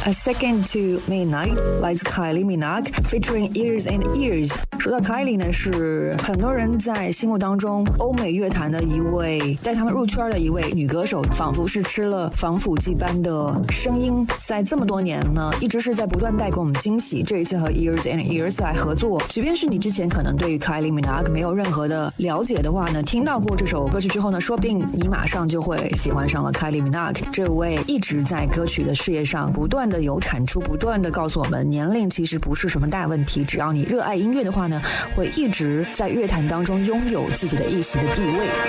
A Second to Midnight 来自 Kylie Minogue featuring Years and Years。 说到 Kylie 呢，是很多人在心目当中欧美乐坛的一位带他们入圈的一位女歌手，仿佛是吃了防腐剂般的声音，在这么多年呢一直是在不断带给我们惊喜。这一次和 Years and Years 来合作，即便是你之前可能对于 Kylie Minogue 没有任何的了解的话呢，听到过这首歌曲之后呢，说不定你马上就会喜欢上了 Kylie Minogue 这位一直在歌曲的事业上不断的有产出，不断的告诉我们年龄其实不是什么大问题，只要你热爱音乐的话呢，会一直在乐坛当中拥有自己的一席的地位。